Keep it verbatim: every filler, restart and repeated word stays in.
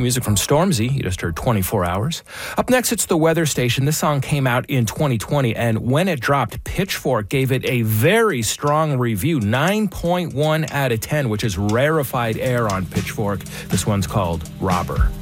Music from Stormzy. You just heard twenty-four hours. Up next, it's The Weather Station. This song came out in twenty twenty, and when it dropped, Pitchfork gave it a very strong review, nine point one out of ten, which is rarefied air on Pitchfork. This one's called Robber.